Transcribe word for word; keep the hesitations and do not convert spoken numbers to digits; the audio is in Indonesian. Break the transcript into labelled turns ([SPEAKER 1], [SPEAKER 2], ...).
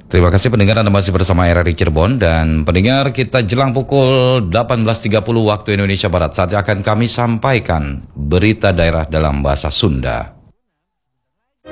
[SPEAKER 1] Terima kasih pendengar, Anda masih bersama R R I Cirebon, dan pendengar, kita jelang pukul delapan belas tiga puluh waktu Indonesia Barat. Saatnya akan kami sampaikan berita daerah dalam bahasa Sunda.